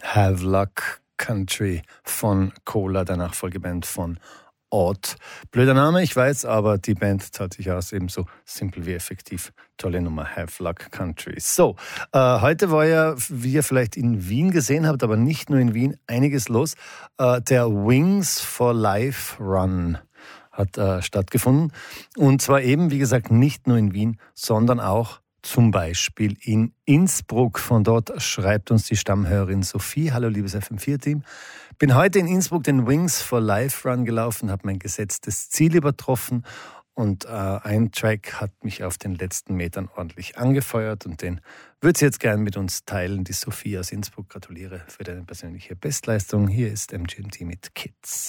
Have Luck Country von Cola, der Nachfolgeband von Odd. Blöder Name, ich weiß, aber die Band zahlt sich aus, ebenso simpel wie effektiv. Tolle Nummer, Have Luck Country. So, heute war ja, wie ihr vielleicht in Wien gesehen habt, aber nicht nur in Wien, einiges los. Der Wings for Life Run hat stattgefunden. Und zwar eben, wie gesagt, nicht nur in Wien, sondern auch zum Beispiel in Innsbruck. Von dort schreibt uns die Stammhörerin Sophie. Hallo, liebes FM4-Team. Bin heute in Innsbruck den Wings for Life Run gelaufen, habe mein gesetztes Ziel übertroffen und ein Track hat mich auf den letzten Metern ordentlich angefeuert und den würde sie jetzt gern mit uns teilen. Die Sophie aus Innsbruck, gratuliere für deine persönliche Bestleistung. Hier ist MGMT mit Kids.